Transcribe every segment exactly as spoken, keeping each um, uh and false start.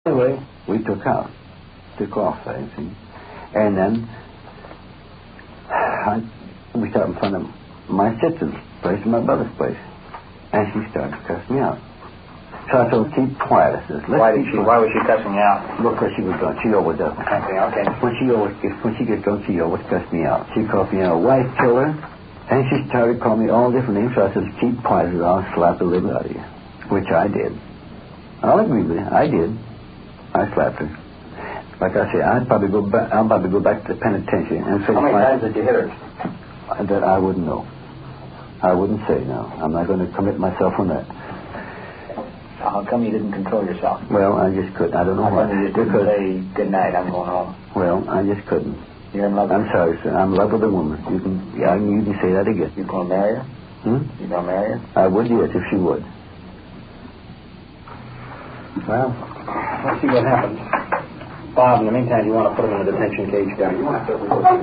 Anyway, we took out, took off, I see. And then I, we started in front of my sister's place and my brother's place. And she started to cuss me out. So I told her, keep quiet. I says, let's why, did she, why was she cussing you out? Because she was drunk. She always does. Okay, okay. When she always gets, when she gets drunk, she always cuss me out. She called me a wife killer. And she started calling me all different names. So I said, keep quiet, or I'll slap the living out of you. Which I did. I'll agree with you. I did. I slapped her. Like I say, I'd probably go back. I'll probably go back to the penitentiary and say. How many times did you hit her? That I wouldn't know. I wouldn't say no. I'm not going to commit myself on that. How come you didn't control yourself? Well, I just couldn't. I don't know why. why. You just didn't say good night. I'm going home. Well, I just couldn't. You're in love with I'm her? sorry, sir. I'm in love with a woman. You can. Yeah, you can say that again. You going to marry her? Hmm? You going to marry her? I would, yes, if she would. Well, let's see what happens. Bob, in the meantime, you want to put him in the detention cage down. You want to put him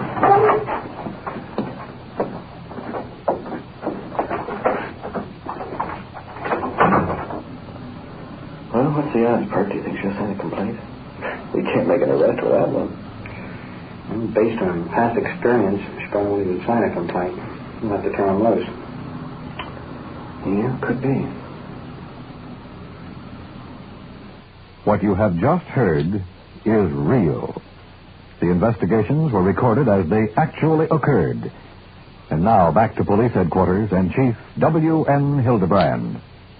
Well, what's the odds, Park? Do you think she'll send a complaint? We can't make an arrest without one. Well, based on past experience, she probably would sign a complaint. We'll have to turn him loose. Yeah, could be. What you have just heard is real. The investigations were recorded as they actually occurred. And now back to police headquarters and Chief W N Hildebrand.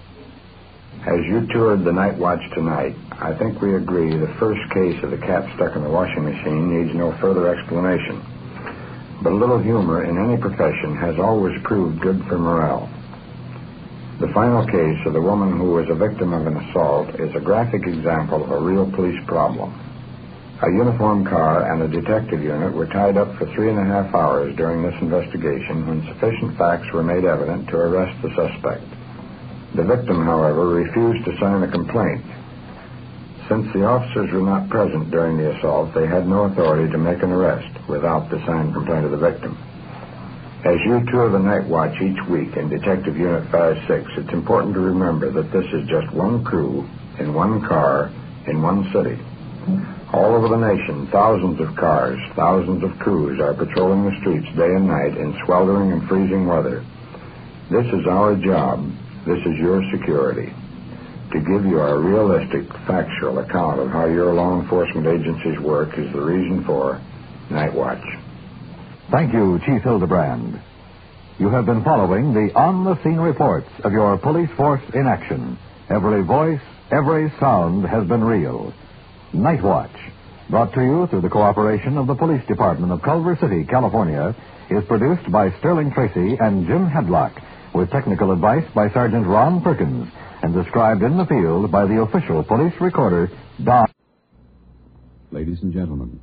As you toured the night watch tonight, I think we agree the first case of the cat stuck in the washing machine needs no further explanation. But a little humor in any profession has always proved good for morale. The final case of the woman who was a victim of an assault is a graphic example of a real police problem. A uniformed car and a detective unit were tied up for three and a half hours during this investigation when sufficient facts were made evident to arrest the suspect. The victim, however, refused to sign a complaint. Since the officers were not present during the assault, they had no authority to make an arrest without the signed complaint of the victim. As you tour the night watch each week in Detective Unit five six, it's important to remember that this is just one crew in one car in one city. All over the nation, thousands of cars, thousands of crews are patrolling the streets day and night in sweltering and freezing weather. This is our job. This is your security. To give you a realistic, factual account of how your law enforcement agencies work is the reason for Night Watch. Thank you, Chief Hildebrand. You have been following the on-the-scene reports of your police force in action. Every voice, every sound has been real. Night Watch, brought to you through the cooperation of the Police Department of Culver City, California, is produced by Sterling Tracy and Jim Hadlock, with technical advice by Sergeant Ron Perkins, and described in the field by the official police recorder, Don. Ladies and gentlemen,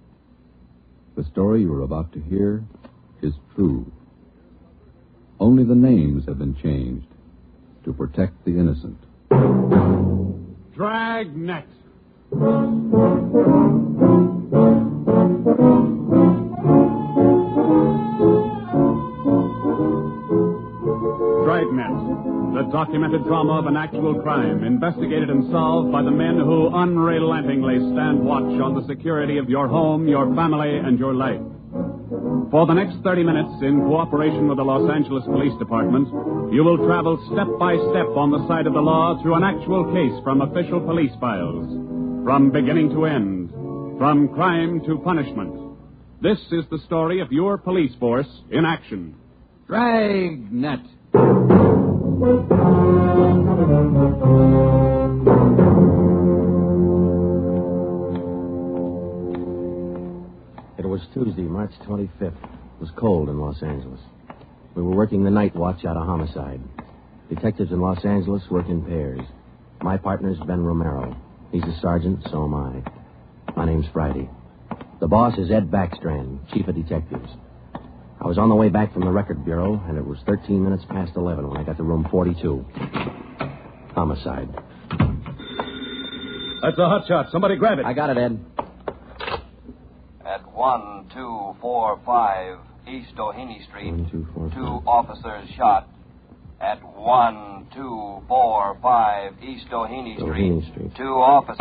the story you are about to hear is true. Only the names have been changed to protect the innocent. Dragnet. Dragnet, the documented drama of an actual crime, investigated and solved by the men who unrelentingly stand watch on the security of your home, your family, and your life. For the next thirty minutes, in cooperation with the Los Angeles Police Department, you will travel step by step on the side of the law through an actual case from official police files. From beginning to end, from crime to punishment. This is the story of your police force in action. Dragnet. It was Tuesday, March twenty-fifth. It was cold in Los Angeles. We were working the night watch out of homicide. Detectives in Los Angeles work in pairs. My partner's Ben Romero. He's a sergeant, so am I. My name's Friday. The boss is Ed Backstrand, chief of detectives. I was on the way back from the record bureau, and it was thirteen minutes past eleven when I got to room forty-two. Homicide. That's a hot shot. Somebody grab it. I got it, Ed. At one two four five East Doheny Street, One, two, four, two five. officers shot. At one two four five East Doheny Street, Doheny Street. two officers...